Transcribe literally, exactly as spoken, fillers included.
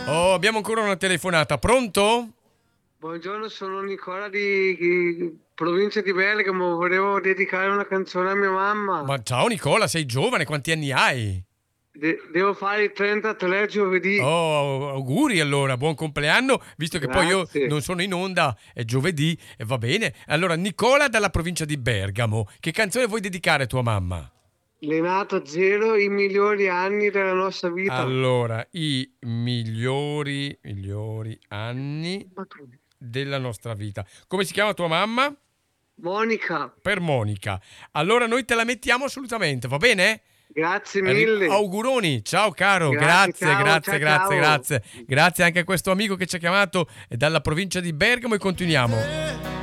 Oh, abbiamo ancora una telefonata. Pronto? Buongiorno, sono Nicola di, di provincia di Bergamo. Volevo dedicare una canzone a mia mamma. Ma ciao Nicola, sei giovane, quanti anni hai? De- devo fare i trentatré giovedì. Oh, auguri allora, buon compleanno, visto che poi io Grazie. non sono in onda, è giovedì, e va bene. Allora, Nicola dalla provincia di Bergamo, che canzone vuoi dedicare a tua mamma? Lenato zero, i migliori anni della nostra vita. Allora, i migliori, migliori anni della nostra vita. Come si chiama tua mamma? Monica, Per Monica. Allora noi te la mettiamo assolutamente, va bene? grazie Arri- mille. auguroni, ciao caro, Grazie, grazie, ciao, grazie, ciao, grazie, ciao. grazie. Grazie anche a questo amico che ci ha chiamato dalla provincia di Bergamo e continuiamo.